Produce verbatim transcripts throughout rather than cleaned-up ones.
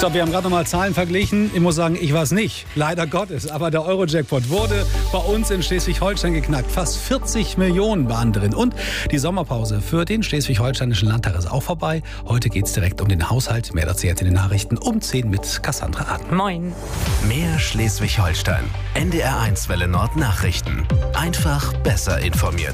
So, wir haben gerade noch mal Zahlen verglichen. Ich muss sagen, ich war es nicht. Leider Gottes. Aber der Euro-Jackpot wurde bei uns in Schleswig-Holstein geknackt. Fast vierzig Millionen waren drin. Und die Sommerpause für den Schleswig-Holsteinischen Landtag ist auch vorbei. Heute geht es direkt um den Haushalt. Mehr dazu jetzt in den Nachrichten um zehn mit Cassandra Arden. Moin. Mehr Schleswig-Holstein. N D R eins Welle Nord Nachrichten. Einfach besser informiert.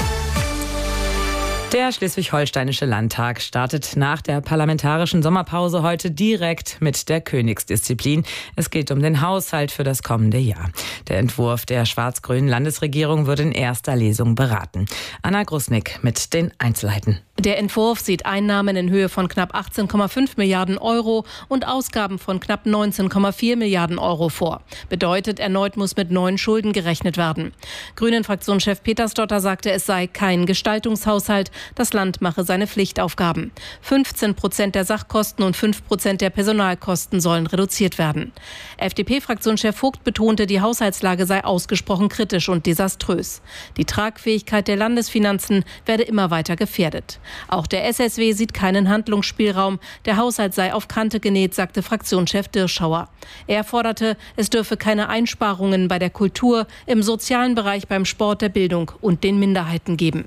Der Schleswig-Holsteinische Landtag startet nach der parlamentarischen Sommerpause heute direkt mit der Königsdisziplin. Es geht um den Haushalt für das kommende Jahr. Der Entwurf der schwarz-grünen Landesregierung wird in erster Lesung beraten. Anna Grusnick mit den Einzelheiten. Der Entwurf sieht Einnahmen in Höhe von knapp achtzehn Komma fünf Milliarden Euro und Ausgaben von knapp neunzehn Komma vier Milliarden Euro vor. Bedeutet, erneut muss mit neuen Schulden gerechnet werden. Grünen-Fraktionschef Peter Stotter sagte, es sei kein Gestaltungshaushalt. Das Land mache seine Pflichtaufgaben. fünfzehn Prozent der Sachkosten und fünf Prozent der Personalkosten sollen reduziert werden. F D P-Fraktionschef Vogt betonte, die Haushaltslage sei ausgesprochen kritisch und desaströs. Die Tragfähigkeit der Landesfinanzen werde immer weiter gefährdet. Auch der S S W sieht keinen Handlungsspielraum. Der Haushalt sei auf Kante genäht, sagte Fraktionschef Dirschauer. Er forderte, es dürfe keine Einsparungen bei der Kultur, im sozialen Bereich, beim Sport, der Bildung und den Minderheiten geben.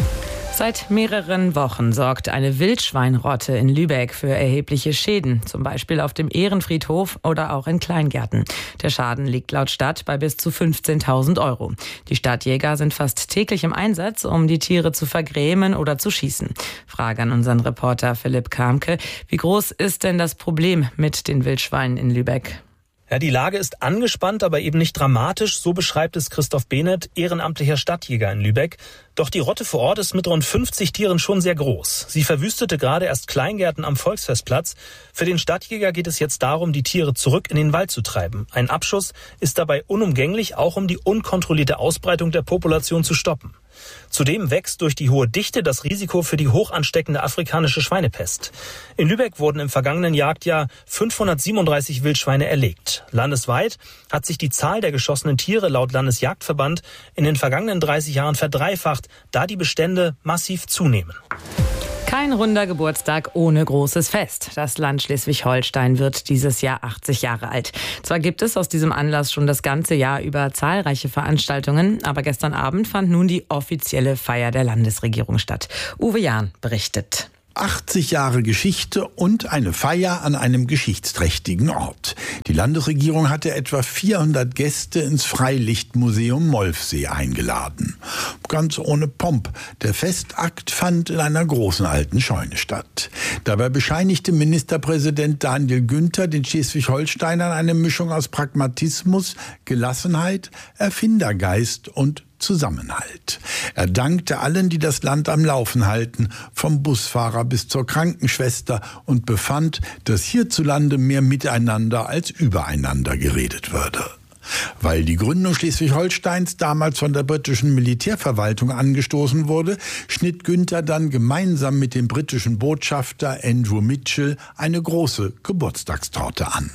Seit mehreren Wochen sorgt eine Wildschweinrotte in Lübeck für erhebliche Schäden, zum Beispiel auf dem Ehrenfriedhof oder auch in Kleingärten. Der Schaden liegt laut Stadt bei bis zu fünfzehntausend Euro. Die Stadtjäger sind fast täglich im Einsatz, um die Tiere zu vergrämen oder zu schießen. Frage an unseren Reporter Philipp Kamke. Wie groß ist denn das Problem mit den Wildschweinen in Lübeck? Ja, die Lage ist angespannt, aber eben nicht dramatisch. So beschreibt es Christoph Behnert, ehrenamtlicher Stadtjäger in Lübeck. Doch die Rotte vor Ort ist mit rund fünfzig Tieren schon sehr groß. Sie verwüstete gerade erst Kleingärten am Volksfestplatz. Für den Stadtjäger geht es jetzt darum, die Tiere zurück in den Wald zu treiben. Ein Abschuss ist dabei unumgänglich, auch um die unkontrollierte Ausbreitung der Population zu stoppen. Zudem wächst durch die hohe Dichte das Risiko für die hoch ansteckende afrikanische Schweinepest. In Lübeck wurden im vergangenen Jagdjahr fünfhundertsiebenunddreißig Wildschweine erlegt. Landesweit hat sich die Zahl der geschossenen Tiere laut Landesjagdverband in den vergangenen dreißig Jahren verdreifacht, da die Bestände massiv zunehmen. Kein runder Geburtstag ohne großes Fest. Das Land Schleswig-Holstein wird dieses Jahr achtzig Jahre alt. Zwar gibt es aus diesem Anlass schon das ganze Jahr über zahlreiche Veranstaltungen, aber gestern Abend fand nun die offizielle Feier der Landesregierung statt. Uwe Jahn berichtet. achtzig Jahre Geschichte und eine Feier an einem geschichtsträchtigen Ort. Die Landesregierung hatte etwa vierhundert Gäste ins Freilichtmuseum Molfsee eingeladen. Ganz ohne Pomp. Der Festakt fand in einer großen alten Scheune statt. Dabei bescheinigte Ministerpräsident Daniel Günther den Schleswig-Holsteinern eine Mischung aus Pragmatismus, Gelassenheit, Erfindergeist und Zusammenhalt. Er dankte allen, die das Land am Laufen halten, vom Busfahrer bis zur Krankenschwester, und befand, dass hierzulande mehr miteinander als übereinander geredet würde. Weil die Gründung Schleswig-Holsteins damals von der britischen Militärverwaltung angestoßen wurde, schnitt Günther dann gemeinsam mit dem britischen Botschafter Andrew Mitchell eine große Geburtstagstorte an.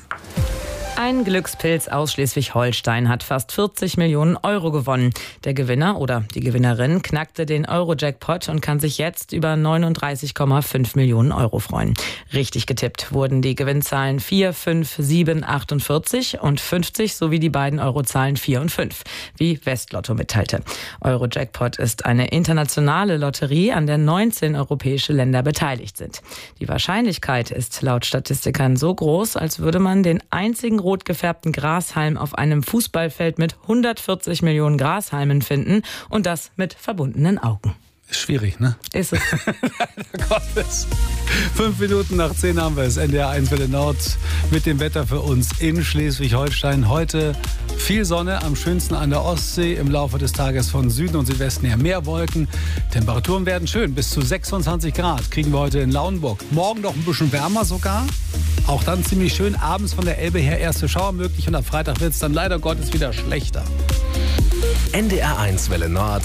Ein Glückspilz aus Schleswig-Holstein hat fast vierzig Millionen Euro gewonnen. Der Gewinner oder die Gewinnerin knackte den Euro-Jackpot und kann sich jetzt über neununddreißig Komma fünf Millionen Euro freuen. Richtig getippt wurden die Gewinnzahlen vier, fünf, sieben, achtundvierzig und fünfzig sowie die beiden Eurozahlen vier und fünf, wie Westlotto mitteilte. Euro-Jackpot ist eine internationale Lotterie, an der neunzehn europäische Länder beteiligt sind. Die Wahrscheinlichkeit ist laut Statistikern so groß, als würde man den einzigen rot gefärbten Grashalm auf einem Fußballfeld mit hundertvierzig Millionen Grashalmen finden, und das mit verbundenen Augen. Ist schwierig, ne? Ist es. Leider Gottes. Fünf Minuten nach zehn haben wir es. N D R eins Welle Nord mit dem Wetter für uns in Schleswig-Holstein. Heute viel Sonne, am schönsten an der Ostsee. Im Laufe des Tages von Süden und Südwesten her mehr Wolken. Temperaturen werden schön, bis zu sechsundzwanzig Grad kriegen wir heute in Lauenburg. Morgen noch ein bisschen wärmer sogar. Auch dann ziemlich schön. Abends von der Elbe her erste Schauer möglich, und am Freitag wird es dann leider Gottes wieder schlechter. N D R eins Welle Nord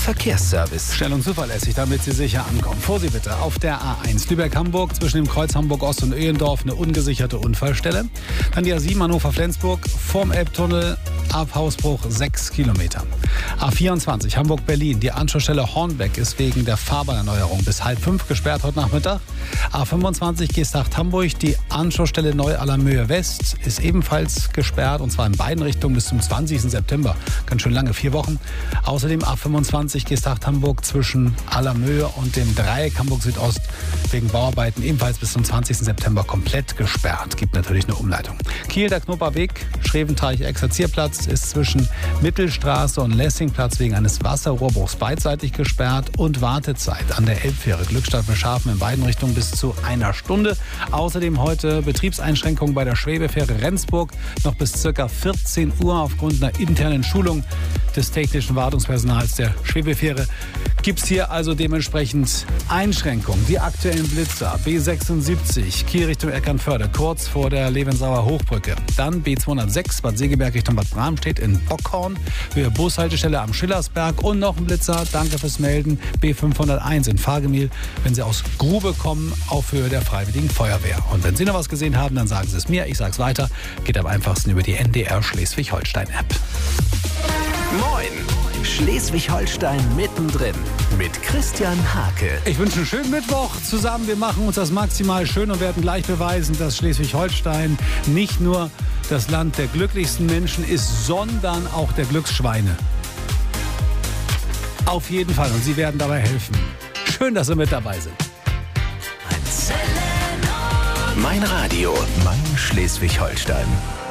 Verkehrsservice. Schnell und zuverlässig, damit Sie sicher ankommen. Vorsicht bitte, auf der A eins Lübeck-Hamburg zwischen dem Kreuz Hamburg-Ost und Öhendorf eine ungesicherte Unfallstelle. Dann die A sieben Hannover-Flensburg vorm Elbtunnel ab Hausbruch sechs Kilometer. A vierundzwanzig Hamburg-Berlin, die Anschlussstelle Hornbeck ist wegen der Fahrbahnerneuerung bis halb fünf gesperrt heute Nachmittag. A fünfundzwanzig Geesthacht-Hamburg, die Anschlussstelle Neu-Allermöhe West ist ebenfalls gesperrt und zwar in beiden Richtungen bis zum zwanzigsten September. Ganz schön lange, vier Wochen. Außerdem A fünfundzwanzig Geesthacht-Hamburg zwischen Allermöhe und dem Dreieck Hamburg Südost wegen Bauarbeiten ebenfalls bis zum zwanzigsten September komplett gesperrt. Gibt natürlich eine Umleitung. Kiel, der Knupperweg, Schreventeich-Exerzierplatz ist zwischen Mittelstraße und Lessingplatz wegen eines Wasserrohrbruchs beidseitig gesperrt und Wartezeit an der Elbfähre Glückstadt Beschafen in beiden Richtungen bis zu einer Stunde. Außerdem heute Betriebseinschränkungen bei der Schwebefähre Rendsburg noch bis ca. vierzehn Uhr aufgrund einer internen Schulung des technischen Wartungspersonals der Schwebefähre. Gibt es hier also dementsprechend Einschränkungen. Die aktuellen Blitzer B sechsundsiebzig Kiel Richtung Eckernförde kurz vor der Levensauer Hochbrücke. Dann B zweihundertsechs Bad Segeberg Richtung Bad Bramstedt in Bockhorn, Höhe Bushaltestelle am Schillersberg und noch ein Blitzer, danke fürs Melden, B fünfhunderteins in Fahrgemühl, wenn Sie aus Grube kommen, auf Höhe der Freiwilligen Feuerwehr. Und wenn Sie noch was gesehen haben, dann sagen Sie es mir, ich sage es weiter, geht am einfachsten über die N D R Schleswig-Holstein-App. Moin! Schleswig-Holstein mittendrin mit Christian Hake. Ich wünsche einen schönen Mittwoch zusammen. Wir machen uns das maximal schön und werden gleich beweisen, dass Schleswig-Holstein nicht nur das Land der glücklichsten Menschen ist, sondern auch der Glücksschweine. Auf jeden Fall. Und Sie werden dabei helfen. Schön, dass Sie mit dabei sind. Mein Radio, mein Schleswig-Holstein.